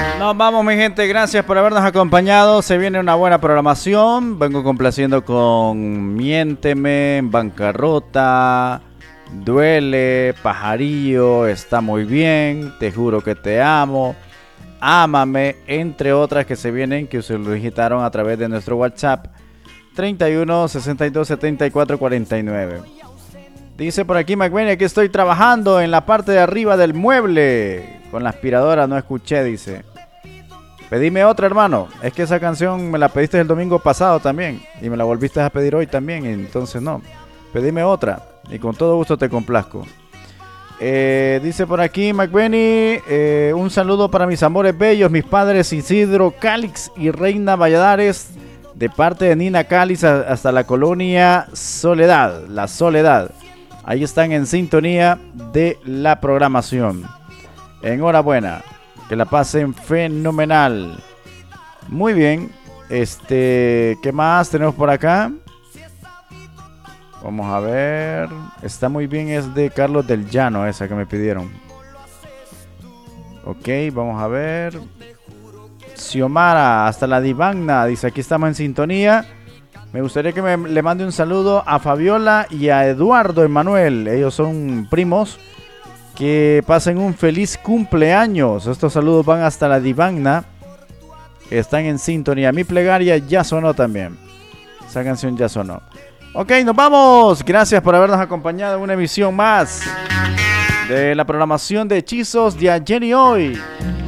Nos vamos, mi gente, gracias por habernos acompañado. Se viene una buena programación. Vengo complaciendo con Miénteme, Bancarrota, Duele, Pajarillo, Está muy bien, Te juro que te amo, Ámame, entre otras que se vienen, que se lo digitaron a través de nuestro WhatsApp 31 62 74 49. Dice por aquí McBenny que estoy trabajando en la parte de arriba del mueble con la aspiradora, no escuché, dice. Pedime otra, hermano. Es que esa canción me la pediste el domingo pasado también y me la volviste a pedir hoy también, entonces no. Pedime otra y con todo gusto te complazco. Dice por aquí McBenny, un saludo para mis amores bellos, mis padres Isidro Calix y Reina Valladares, de parte de Nina Calix hasta la colonia Soledad, La Soledad. Ahí están en sintonía de la programación. Enhorabuena, que la pasen fenomenal. Muy bien, ¿qué más tenemos por acá? Vamos a ver. Está muy bien, es de Carlos del Llano, esa que me pidieron. Ok, vamos a ver. Xiomara, hasta la Divagna, dice, aquí estamos en sintonía. Me gustaría que le mande un saludo a Fabiola y a Eduardo Emanuel. Ellos son primos. Que pasen un feliz cumpleaños. Estos saludos van hasta la Divagna. Están en sintonía. Mi plegaria ya sonó también. Esa canción ya sonó. Ok, nos vamos. Gracias por habernos acompañado en una emisión más de la programación de Hechizos de ayer y hoy.